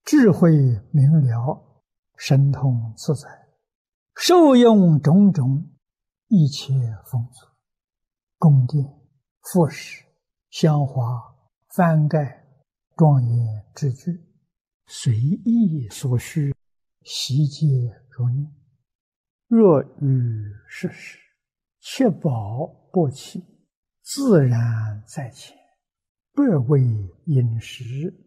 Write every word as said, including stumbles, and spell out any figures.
智慧明了，神通自在，受用种种一切丰足，宫殿、服饰、香花、幡盖、庄严之具，随意所需，悉皆如念。若遇世事，确保不起，自然在前，不为因时